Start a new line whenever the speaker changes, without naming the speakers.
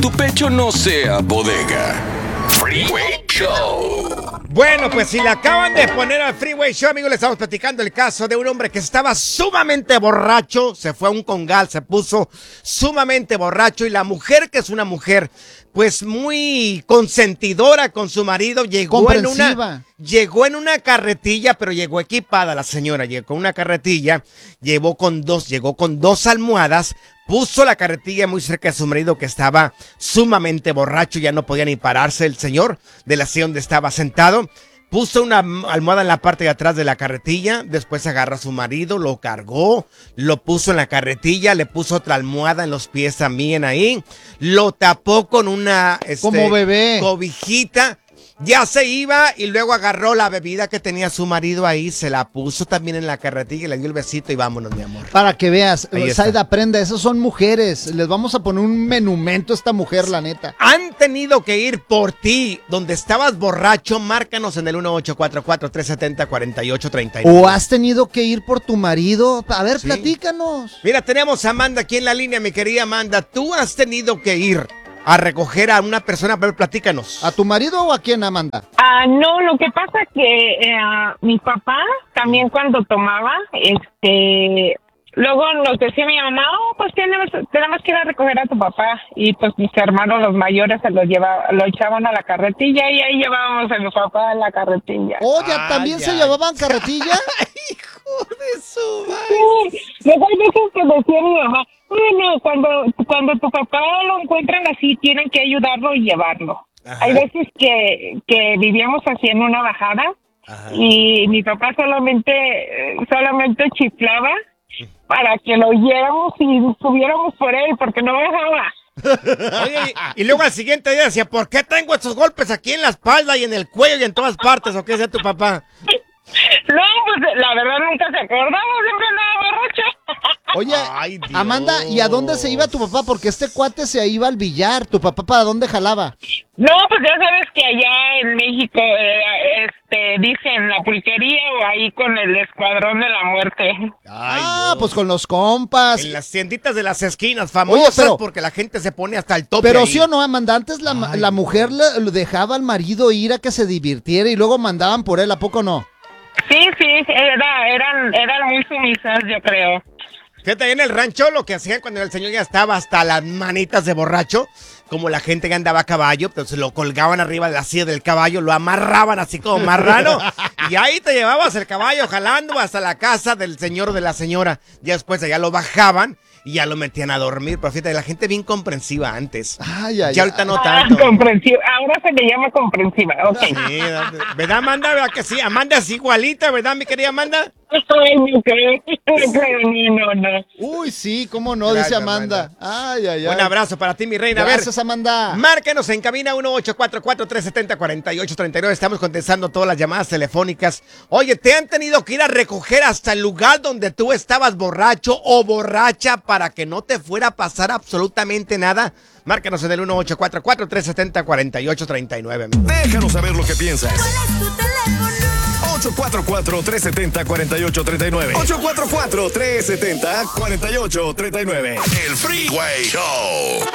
tu pecho no sea bodega. Freeway Show.
Bueno, pues si le acaban de poner al Freeway Show, amigos, le estamos platicando el caso de un hombre que estaba sumamente borracho, se fue a un congal, se puso sumamente borracho, y la mujer, que es una mujer pues muy consentidora con su marido, llegó en una carretilla, pero llegó equipada la señora, llegó con una carretilla, llegó con dos almohadas, puso la carretilla muy cerca de su marido, que estaba sumamente borracho, ya no podía ni pararse el señor de la silla donde estaba sentado. Puso una almohada en la parte de atrás de la carretilla, después agarró a su marido, lo cargó, lo puso en la carretilla, le puso otra almohada en los pies también ahí, lo tapó con una
como bebé
cobijita. Ya se iba y luego agarró la bebida que tenía su marido ahí, se la puso también en la carretilla y le dio el besito y vámonos, mi amor.
Para que veas,
Saida,
aprenda, esas son mujeres. Les vamos a poner un menumento a esta mujer, la neta.
Han tenido que ir por ti, donde estabas borracho, márcanos en el 1844-370-4839.
¿O has tenido que ir por tu marido? A ver, sí, platícanos.
Mira, tenemos a Amanda aquí en la línea, mi querida Amanda. ¿Tú has tenido que ir a recoger a una persona? Pero platícanos.
¿A tu marido o a quién, Amanda?
No, lo que pasa que mi papá también cuando tomaba, luego nos decía mi mamá, pues tenemos que ir a recoger a tu papá, y pues mis hermanos los mayores lo echaban a la carretilla y ahí llevábamos a mi papá en la carretilla.
Oye, ¿también se llevaban carretilla?
Hijo de su madre.
Sí, luego hay veces que decía mi mamá, bueno, cuando tu papá lo encuentran así, tienen que ayudarlo y llevarlo. Ajá. Hay veces que vivíamos así en una bajada. Ajá. Y mi papá solamente chiflaba para que lo oyéramos y subiéramos por él, porque no dejaba.
Oye, y luego al siguiente día decía, ¿por qué tengo estos golpes aquí en la espalda y en el cuello y en todas partes? ¿O qué decía tu papá?
No, pues la verdad nunca se acordaba, siempre andaba borracho.
Oye, Amanda, ¿y a dónde se iba tu papá? Porque este cuate se iba al billar. ¿Tu papá para dónde jalaba?
No, pues ya sabes que allá en México dicen la pulquería, o ahí con el escuadrón de la muerte.
Pues con los compas.
En las tienditas de las esquinas, famosas. Oye, porque la gente se pone hasta el tope.
Pero
ahí.
sí o no, Amanda, antes la mujer le dejaba al marido ir a que se divirtiera y luego mandaban por él, ¿a poco no?
Sí, eran muy sumisas, yo creo.
Fíjate, ahí en el rancho lo que hacían cuando el señor ya estaba hasta las manitas de borracho, como la gente que andaba a caballo, entonces lo colgaban arriba de la silla del caballo, lo amarraban así como marrano, y ahí te llevabas el caballo jalando hasta la casa del señor o de la señora. Ya después allá lo bajaban y ya lo metían a dormir. Pero fíjate, la gente bien comprensiva antes. Ya ahorita no tanto.
Comprensiva. Ahora se le llama comprensiva. Okay.
Sí, ¿verdad, Amanda? ¿Verdad que sí? Amanda es igualita, ¿verdad, mi querida Amanda?
Ay, no creo. No.
Uy, sí, cómo no, dice Amanda. Ay.
Un abrazo para ti, mi reina.
Gracias, Amanda.
Márquenos en cabina 1844-370-4839. Estamos contestando todas las llamadas telefónicas. Oye, ¿te han tenido que ir a recoger hasta el lugar donde tú estabas borracho o borracha para que no te fuera a pasar absolutamente nada? Márcanos en el 1844-370-4839.
Déjanos saber lo que piensas.
¿Cuál es tu teléfono?
844-370-4839. 844-370-4839. El Freeway Show.